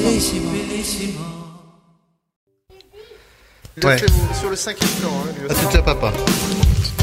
Il a fait sur le 5e plan. Hein, Ah, c'est déjà papa.